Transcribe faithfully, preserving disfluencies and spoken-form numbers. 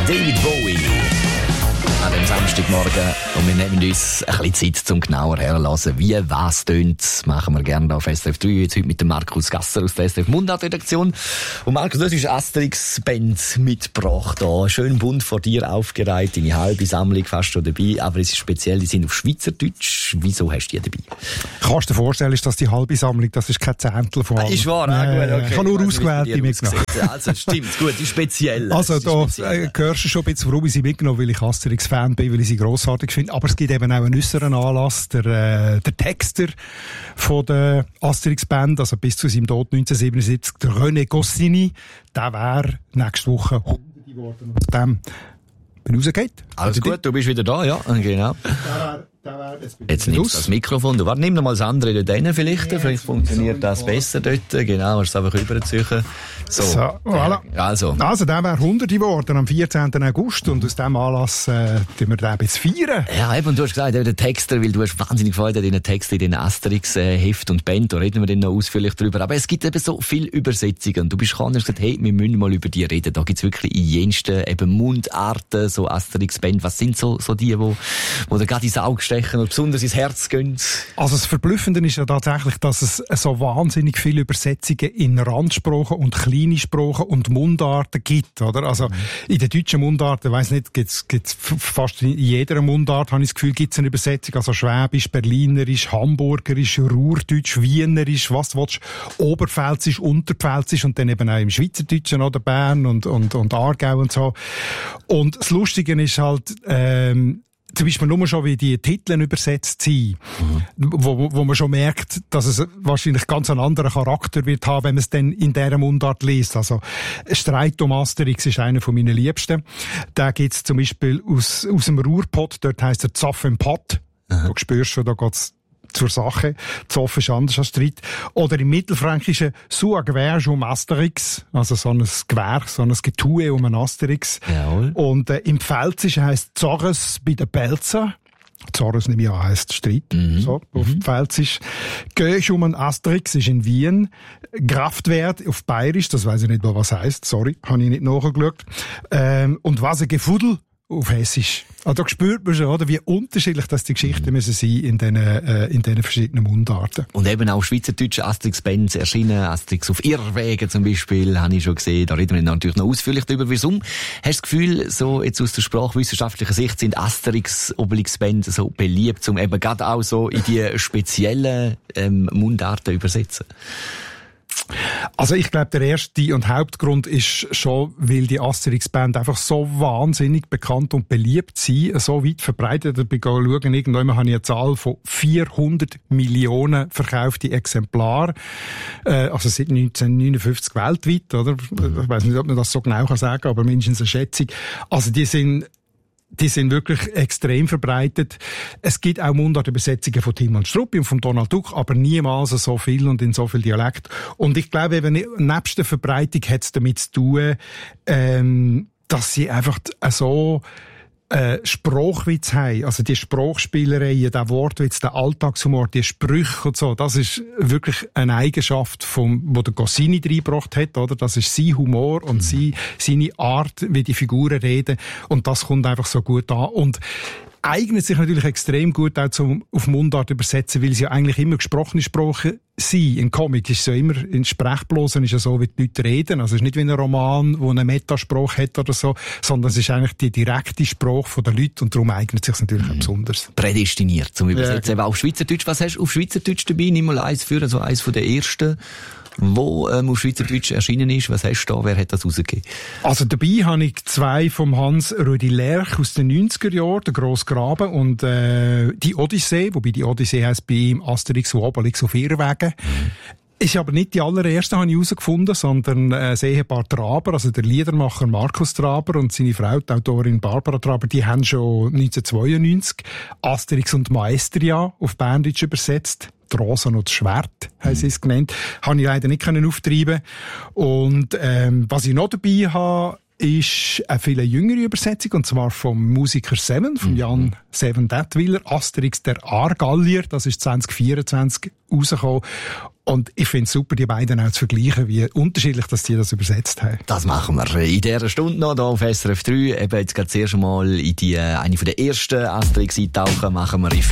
David Bowie. An dem Samstagmorgen. Und wir nehmen uns ein bisschen Zeit, um genauer herzuhören, wie was tönt. Das machen wir gerne hier auf S R F drei. Jetzt heute mit dem Markus Gasser aus der S R F Mundart-Redaktion. Und Markus, du hast Asterix-Band mitgebracht. Hier. Schön bunt vor dir aufgereiht. Deine halbe Sammlung fast schon dabei. Aber es ist speziell, die sind auf Schweizerdeutsch. Wieso hast du die dabei? Kannst du dir vorstellen, ist das die halbe Sammlung? Das ist kein Zehntel von allem. Ist wahr, ah, gut, okay. Ich habe nur ausgewählte mitgenommen. Also stimmt, gut, die speziell. Also da äh, hörst du schon ein bisschen, warum ich sie mitgenommen, weil ich Asterix-Fan bin, weil ich sie grossartig finde. Aber es gibt eben auch einen äußeren Anlass. Der, äh, der Texter von der Asterix-Band, also bis zu seinem Tod neunzehnhundertsiebenundsiebzig, der René Goscinny, der wäre nächste Woche hundert geworden. Aus dem bin rausgeht. Alles gut, du bist wieder da, ja, genau. Der wär, jetzt jetzt nimmst du das Mikrofon. Du, warte, nimm noch mal das andere dort hin vielleicht. Ja, vielleicht funktioniert so das besser dort. Genau, hast du es einfach rüberziehen. So, so voilà. Also. Also, der wäre hundert geworden am vierzehnten August und aus diesem Anlass äh, tun wir den jetzt feiern. Ja, eben, und du hast gesagt, der Texter, weil du hast wahnsinnig Freude an den Texten in den Asterix-Heft und Band, da reden wir dann noch ausführlich drüber. Aber es gibt eben so viele Übersetzungen. Und du bist gekommen und hast gesagt, hey, wir müssen mal über die reden. Da gibt's wirklich in jensten eben Mundarten, so Asterix-Band. Was sind so, so die, wo, wo dir gerade ins Auge stechen und besonders ins Herz gehen? Also das Verblüffende ist ja tatsächlich, dass es so wahnsinnig viele Übersetzungen in Randsprachen und kleine Sprachen und Mundarten gibt, oder? Also mhm. in den deutschen Mundarten, weiss nicht, gibt's gibt's fast in jeder Mundart, habe ich das Gefühl, gibt's eine Übersetzung. Also Schwäbisch, Berlinerisch, Hamburgerisch, Ruhrdeutsch, Wienerisch, was willst du? Oberpfälzisch, Unterpfälzisch und dann eben auch im Schweizerdeutschen, oder? Bern und, und, und Aargau und so. Und das Lustige ist halt, ähm, zum Beispiel nur schon, wie die Titel übersetzt sind, mhm. wo, wo man schon merkt, dass es wahrscheinlich ganz einen anderen Charakter wird haben, wenn man es dann in dieser Mundart liest. Also, Streit um Asterix ist einer von meinen Liebsten. Da gibt's zum Beispiel aus, aus dem Ruhrpott, dort heisst er Zoff im Pott. Mhm. Du spürst schon, da geht's zur Sache. Zoff ist anders als Streit. Oder im Mittelfränkischen «Sua Gewehr um Asterix», also so ein Gewehr, so ein Getue um einen Asterix. Jawohl. Und äh, im Pfälzischen heisst «Zorres bei den Pelzer». Zorres nehme ich an, heisst Streit. Mhm. So, auf mhm. Pfälzisch. «Göch um einen Asterix» ist in Wien. «Kraftwert» auf Bayerisch, das weiss ich nicht, was heisst, sorry, habe ich nicht nachgeschaut. Ähm, und «Was ein Gefudel» auf Hessisch. Also da spürt man schon, oder, wie unterschiedlich das die Geschichten müssen sein in diesen, äh, in diesen verschiedenen Mundarten. Und eben auch schweizerdeutsche Asterix-Bands erschienen, Asterix auf Irrwegen zum Beispiel, habe ich schon gesehen. Da reden wir natürlich noch ausführlich darüber. Warum hast du das Gefühl, so jetzt aus der sprachwissenschaftlichen Sicht sind Asterix-Obelix-Bands so beliebt, um eben gerade auch so in die speziellen ähm, Mundarten übersetzen? Also ich glaube, der erste und Hauptgrund ist schon, weil die Asterix-Band einfach so wahnsinnig bekannt und beliebt sind, so weit verbreitet. Ich bin schauen, irgendwann habe ich eine Zahl von vierhundert Millionen verkaufte Exemplare, äh, also seit neunzehnhundertneunundfünfzig weltweit, oder? Ich weiss nicht, ob man das so genau kann sagen, aber mindestens eine Schätzung. Also die sind Die sind wirklich extrem verbreitet. Es gibt auch Mundartübersetzungen von Timon Struppi und von Donald Duck, aber niemals so viel und in so viel Dialekt. Und ich glaube eben, nebst der Verbreitung hat es damit zu tun, ähm, dass sie einfach so äh, Sprachwitz haben. Also die Sprachspielereien, der Wortwitz, der Alltagshumor, die Sprüche und so, das ist wirklich eine Eigenschaft, vom, wo der Goscinny reingebracht hat, oder? Das ist sein Humor und mhm. sein, seine Art, wie die Figuren reden. Und das kommt einfach so gut an. Und eignet sich natürlich extrem gut auch zum auf Mundart übersetzen, weil sie ja eigentlich immer gesprochene Sprache sind. In Comic ist es ja immer, in Sprechblosen ist ja so, wie die Leute reden. Also es ist nicht wie ein Roman, wo eine Metasprache hat oder so, sondern es ist eigentlich die direkte Sprache der Leute und darum eignet sich natürlich mhm. auch besonders. Prädestiniert zum Übersetzen. Ja. Ja. Aber auf Schweizerdeutsch, was hast du auf Schweizerdeutsch dabei? Nimm mal eins für, also eins von der ersten, wo ähm, auf Schweizerdeutsch erschienen ist. Was hast du da? Wer hat das rausgegeben? Also dabei habe ich zwei vom Hans Rödi Lerch aus den neunziger Jahren, der Grosse Graben und äh, die Odyssee, wobei die Odyssee heisst bei ihm Asterix und Obelix auf Irrwegen. Mhm. Ist aber nicht die allererste, habe ich herausgefunden, sondern äh, das Ehepaar Traber, also der Liedermacher Markus Traber und seine Frau, die Autorin Barbara Traber, die haben schon neunzehnhundertzweiundneunzig Asterix und Maestria auf Berndeutsch übersetzt. Die Rosa und das Schwert, haben sie es genannt. Habe ich leider nicht können auftreiben. Und ähm, was ich noch dabei habe, ist eine viel jüngere Übersetzung, und zwar vom Musiker Seven, von Jan Seven Dettwiller, Asterix der Aargallier, das ist zwanzig vierundzwanzig rausgekommen. Und ich finde es super, die beiden auch zu vergleichen, wie unterschiedlich, dass die das übersetzt haben. Das machen wir in dieser Stunde noch hier auf S R F drei. Eben jetzt gerade zuerst mal in die, eine von der ersten Asterix eintauchen, machen wir in